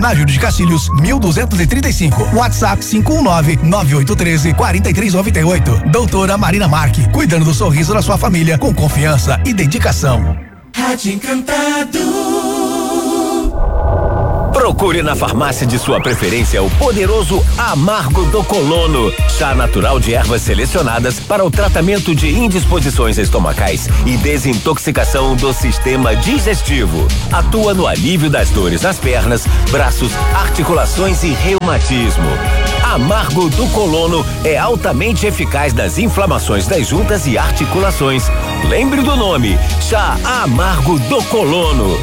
na Júlio de Castilhos, 1235. WhatsApp 519-9813-4398. Doutora Marina Marque, cuidando do sorriso da sua família com confiança e dedicação. Rádio Encantado. Procure na farmácia de sua preferência o poderoso Amargo do Colono, chá natural de ervas selecionadas para o tratamento de indisposições estomacais e desintoxicação do sistema digestivo. Atua no alívio das dores nas pernas, braços, articulações e reumatismo. Amargo do Colono é altamente eficaz nas inflamações das juntas e articulações. Lembre do nome, chá Amargo do Colono.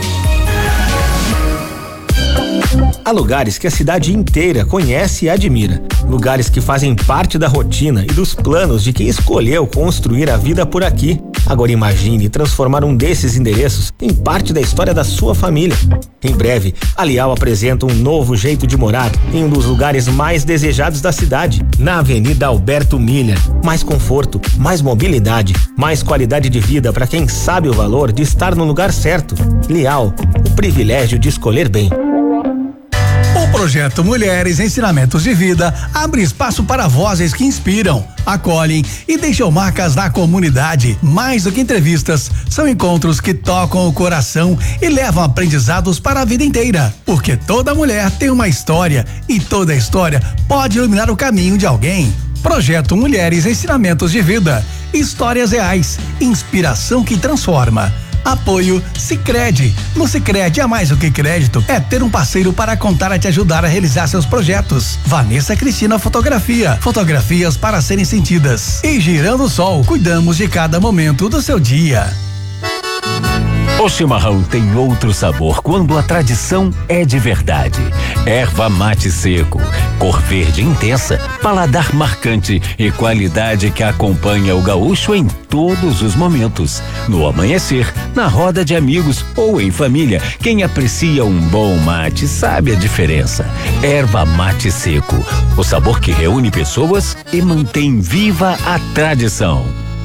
Há lugares que a cidade inteira conhece e admira. Lugares que fazem parte da rotina e dos planos de quem escolheu construir a vida por aqui. Agora imagine transformar um desses endereços em parte da história da sua família. Em breve, a Lial apresenta um novo jeito de morar em um dos lugares mais desejados da cidade, na Avenida Alberto Miller. Mais conforto, mais mobilidade, mais qualidade de vida para quem sabe o valor de estar no lugar certo. Lial, o privilégio de escolher bem. O projeto Mulheres Ensinamentos de Vida abre espaço para vozes que inspiram, acolhem e deixam marcas na comunidade. Mais do que entrevistas, são encontros que tocam o coração e levam aprendizados para a vida inteira. Porque toda mulher tem uma história e toda história pode iluminar o caminho de alguém. Projeto Mulheres Ensinamentos de Vida. Histórias reais, inspiração que transforma. Apoio Sicredi. No Sicredi é mais do que crédito, é ter um parceiro para contar e te ajudar a realizar seus projetos. Vanessa Cristina Fotografia. Fotografias para serem sentidas. E Girando o Sol, cuidamos de cada momento do seu dia. O chimarrão tem outro sabor quando a tradição é de verdade. Erva mate seco, cor verde intensa, paladar marcante e qualidade que acompanha o gaúcho em todos os momentos. No amanhecer, na roda de amigos ou em família, quem aprecia um bom mate sabe a diferença. Erva mate seco, o sabor que reúne pessoas e mantém viva a tradição.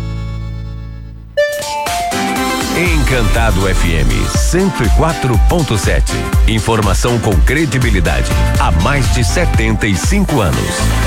Encantado FM 104.7. Informação com credibilidade há mais de 75 anos.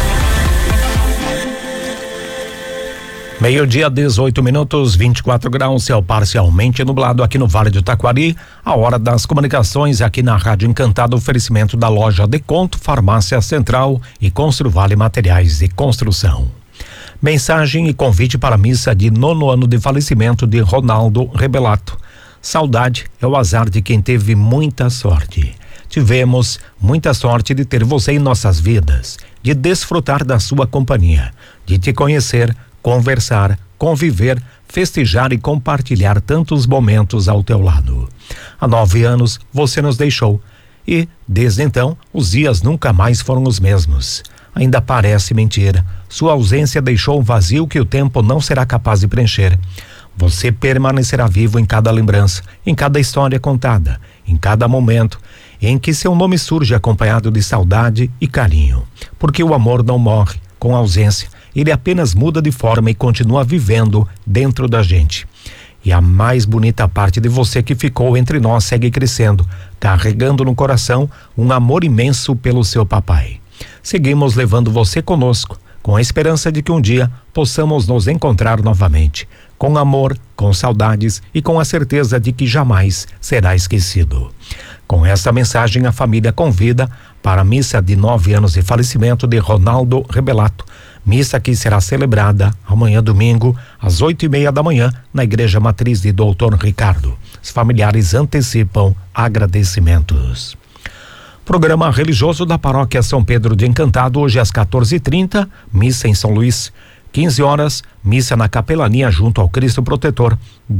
12:18, 24 graus, céu parcialmente nublado aqui no Vale do Taquari. A hora das comunicações aqui na Rádio Encantado, oferecimento da loja Deconto, Farmácia Central e Construvale Materiais de Construção. Mensagem e convite para a missa de 9º ano de falecimento de Ronaldo Rebelato. Saudade é o azar de quem teve muita sorte. Tivemos muita sorte de ter você em nossas vidas, de desfrutar da sua companhia, de te conhecer, conversar, conviver, festejar e compartilhar tantos momentos ao teu lado. Há 9 anos você nos deixou e, desde então, os dias nunca mais foram os mesmos. Ainda parece mentira. Sua ausência deixou um vazio que o tempo não será capaz de preencher. Você permanecerá vivo em cada lembrança, em cada história contada, em cada momento em que seu nome surge acompanhado de saudade e carinho. Porque o amor não morre com ausência, ele apenas muda de forma e continua vivendo dentro da gente. E a mais bonita parte de você que ficou entre nós segue crescendo, carregando no coração um amor imenso pelo seu papai. Seguimos levando você conosco, com a esperança de que um dia possamos nos encontrar novamente, com amor, com saudades e com a certeza de que jamais será esquecido. Com esta mensagem, a família convida para a missa de 9 anos de falecimento de Ronaldo Rebelato. Missa que será celebrada amanhã domingo, às 8:30 da manhã, na Igreja Matriz de Doutor Ricardo. Os familiares antecipam agradecimentos. Programa religioso da Paróquia São Pedro de Encantado, hoje às 14h30, missa em São Luís. 15 horas, missa na Capelania junto ao Cristo Protetor.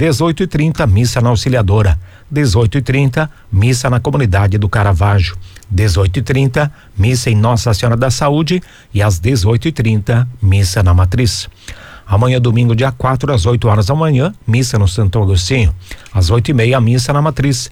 18h30, missa na Auxiliadora. 18h30, missa na Comunidade do Caravaggio. 18h30, missa em Nossa Senhora da Saúde. E às 18h30, missa na Matriz. Amanhã, domingo, dia 4, às 8 horas da manhã, missa no Santo Agostinho. Às 8:30, missa na Matriz.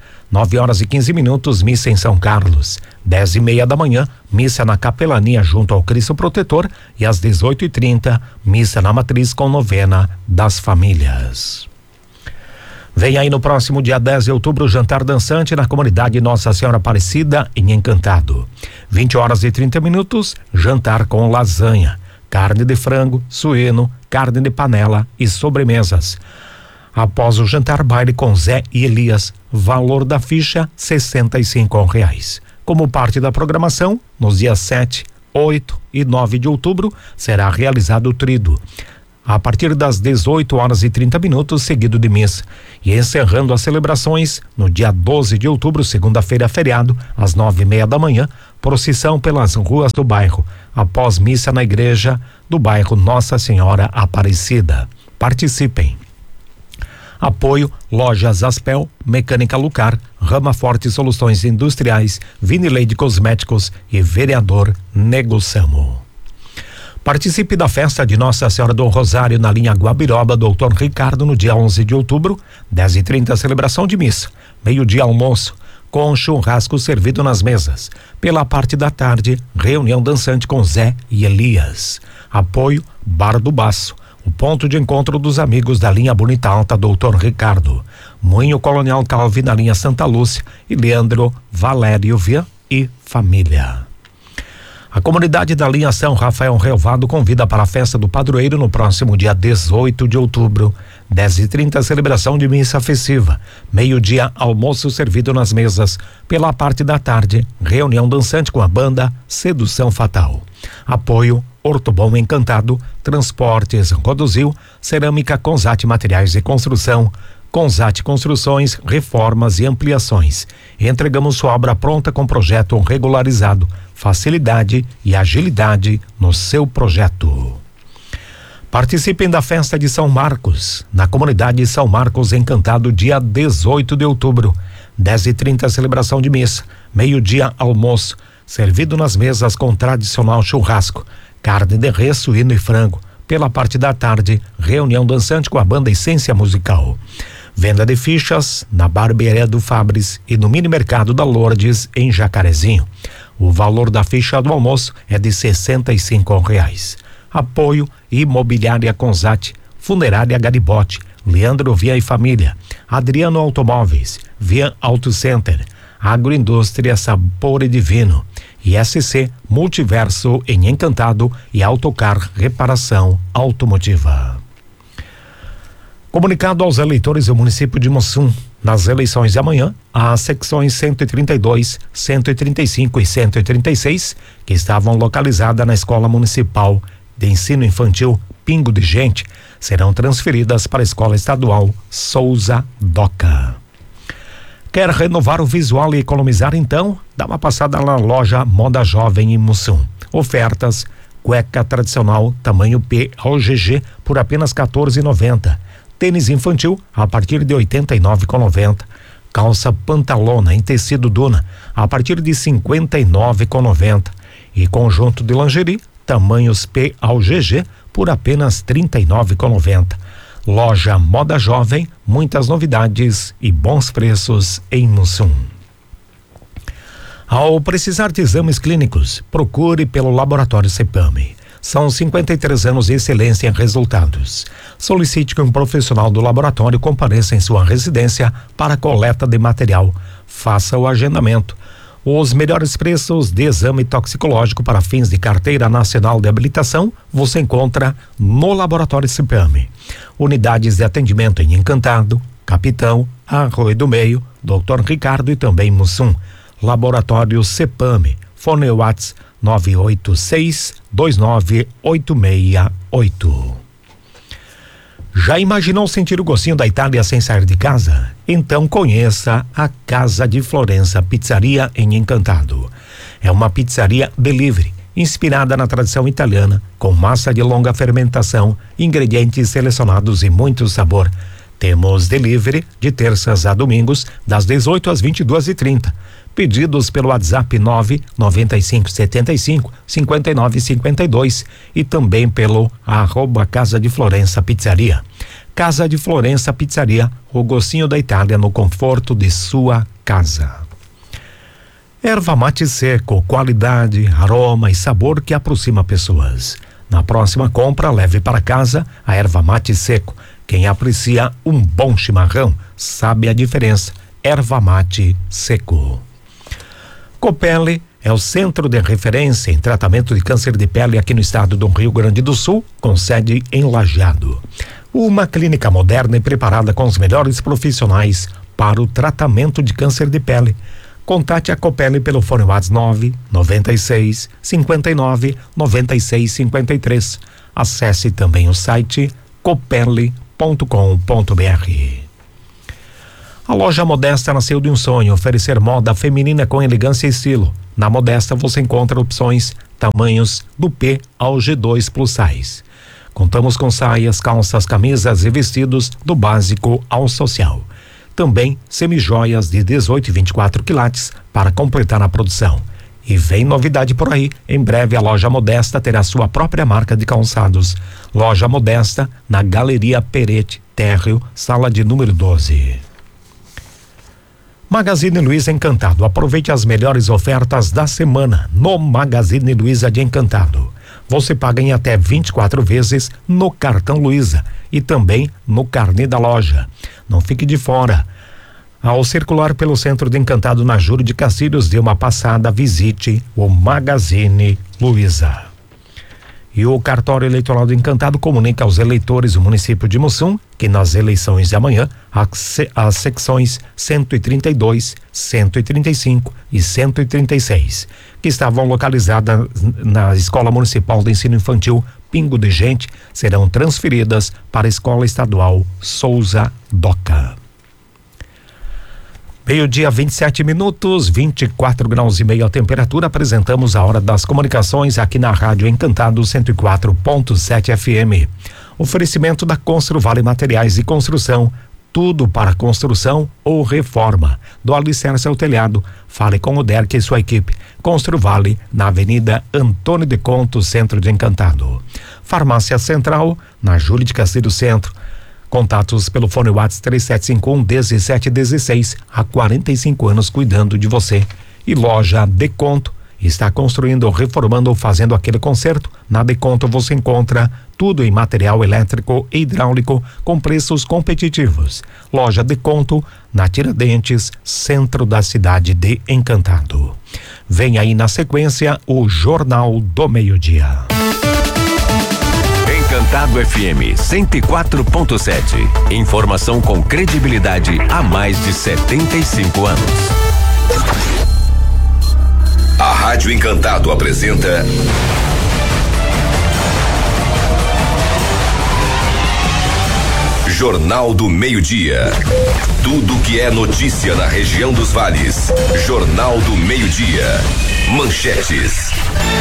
9h15, missa em São Carlos. 10:30 da manhã, missa na Capelania junto ao Cristo Protetor. E às 18h30, missa na Matriz com novena das famílias. Vem aí no próximo dia 10 de outubro o jantar dançante na comunidade Nossa Senhora Aparecida, em Encantado. 20h30, jantar com lasanha, carne de frango, suíno, carne de panela e sobremesas. Após o jantar, baile com Zé e Elias, valor da ficha R$ 65. Como parte da programação, nos dias 7, 8 e 9 de outubro, será realizado o trido, a partir das 18h30, seguido de missa. E encerrando as celebrações, no dia 12 de outubro, segunda-feira feriado, às 9h30 da manhã, procissão pelas ruas do bairro, após missa na igreja do bairro Nossa Senhora Aparecida. Participem. Apoio: Lojas Aspel, Mecânica Lucar, Rama Forte Soluções Industriais, Vinileide Cosméticos e Vereador Nego Samo. Participe da festa de Nossa Senhora do Rosário na linha Guabiroba, Doutor Ricardo, no dia 11 de outubro, 10h30, celebração de missa, meio-dia almoço, com churrasco servido nas mesas. Pela parte da tarde, reunião dançante com Zé e Elias. Apoio: Bar do Baço, o ponto de encontro dos amigos da linha Bonita Alta, Doutor Ricardo. Moinho Colonial Calvi na linha Santa Lúcia e Leandro Valério Via e família. A comunidade da linha São Rafael Relvado convida para a festa do padroeiro no próximo dia 18 de outubro, 10h30, celebração de missa festiva, meio-dia almoço servido nas mesas. Pela parte da tarde, reunião dançante com a banda Sedução Fatal. Apoio: Ortobom Encantado, Transportes Rodozil, Cerâmica Consat Materiais de Construção, Consat Construções, Reformas e Ampliações. Entregamos sua obra pronta com projeto regularizado, facilidade e agilidade no seu projeto. Participem da festa de São Marcos, na comunidade São Marcos Encantado, dia 18 de outubro, 10h30, celebração de missa, meio-dia almoço, servido nas mesas com tradicional churrasco, carne de res, suíno e frango. Pela parte da tarde, reunião dançante com a banda Essência Musical. Venda de fichas na Barbearia do Fabris e no Mini Mercado da Lourdes, em Jacarezinho. O valor da ficha do almoço é de R$ 65. Apoio: Imobiliária Consat, Funerária Garibote, Leandro Via e Família, Adriano Automóveis, Via Auto Center, Agroindústria Sabor e Divino, ISC Multiverso em Encantado e Autocar Reparação Automotiva. Comunicado aos eleitores do município de Mussum: nas eleições de amanhã, as secções 132, 135 e 136, que estavam localizadas na Escola Municipal de Ensino Infantil Pingo de Gente, serão transferidas para a Escola Estadual Souza Doca. Quer renovar o visual e economizar? Então, dá uma passada na loja Moda Jovem em Mussum. Ofertas: cueca tradicional tamanho P ao GG por apenas R$ 14,90. Tênis infantil a partir de R$ 89,90. Calça pantalona em tecido Duna a partir de R$ 59,90. E conjunto de lingerie tamanhos P ao GG por apenas R$ 39,90. Loja Moda Jovem, muitas novidades e bons preços em Mussum. Ao precisar de exames clínicos, procure pelo Laboratório CEPAM. São 53 anos de excelência em resultados. Solicite que um profissional do laboratório compareça em sua residência para a coleta de material. Faça o agendamento. Os melhores preços de exame toxicológico para fins de carteira nacional de habilitação você encontra no Laboratório CEPAM. Unidades de atendimento em Encantado, Capitão, Arroio do Meio, Dr. Ricardo e também Mussum. Laboratório CEPAM. Fone WhatsApp 986-298688. Já imaginou sentir o gostinho da Itália sem sair de casa? Então conheça a Casa de Florença Pizzaria em Encantado. É uma pizzaria delivery, inspirada na tradição italiana, com massa de longa fermentação, ingredientes selecionados e muito sabor. Temos delivery de terças a domingos, das 18 às 22h30. Pedidos pelo WhatsApp 99575-5952 e também pelo @Casa de Florença Pizzaria. Casa de Florença Pizzaria, o gostinho da Itália no conforto de sua casa. Erva mate seco, qualidade, aroma e sabor que aproxima pessoas. Na próxima compra, leve para casa a erva mate seco. Quem aprecia um bom chimarrão sabe a diferença. Erva mate seco. Copele é o centro de referência em tratamento de câncer de pele aqui no estado do Rio Grande do Sul, com sede em Lajeado. Uma clínica moderna e preparada com os melhores profissionais para o tratamento de câncer de pele. Contate a Copele pelo fone WhatsApp 996 59 96 53. Acesse também o site copele.com.br. A loja Modesta nasceu de um sonho, oferecer moda feminina com elegância e estilo. Na Modesta você encontra opções, tamanhos do P ao G2 plus size. Contamos com saias, calças, camisas e vestidos do básico ao social. Também semijoias de 18 e 24 quilates para completar a produção. E vem novidade por aí, em breve a loja Modesta terá sua própria marca de calçados. Loja Modesta na Galeria Perete, térreo, sala de número 12. Magazine Luiza Encantado. Aproveite as melhores ofertas da semana no Magazine Luiza de Encantado. Você paga em até 24 vezes no cartão Luiza e também no carnê da loja. Não fique de fora. Ao circular pelo centro de Encantado na Júlio de Castilhos, dê uma passada, visite o Magazine Luiza. E o cartório eleitoral do Encantado comunica aos eleitores do município de Mussum que nas eleições de amanhã, as secções 132, 135 e 136, que estavam localizadas na Escola Municipal de Ensino Infantil Pingo de Gente, serão transferidas para a Escola Estadual Souza Doca. Meio-dia, 27 minutos, 24 graus e meio a temperatura. Apresentamos a Hora das Comunicações aqui na Rádio Encantado 104.7 FM. Oferecimento da Construvale Materiais de Construção. Tudo para construção ou reforma. Do alicerce ao telhado. Fale com o Derek e sua equipe. Construvale, na Avenida Antônio de Conto, Centro de Encantado. Farmácia Central, na Júlio de Castilhos Centro. Contatos pelo fone WhatsApp 3751-1716, há 45 anos cuidando de você. E loja Deconto, está construindo, reformando ou fazendo aquele conserto? Na Deconto você encontra tudo em material elétrico e hidráulico com preços competitivos. Loja Deconto, na Tiradentes, centro da cidade de Encantado. Vem aí na sequência o Jornal do Meio-Dia. Encantado FM 104.7. Informação com credibilidade há mais de 75 anos. A Rádio Encantado apresenta Jornal do Meio-Dia. Tudo que é notícia na região dos vales. Jornal do Meio-Dia. Manchetes.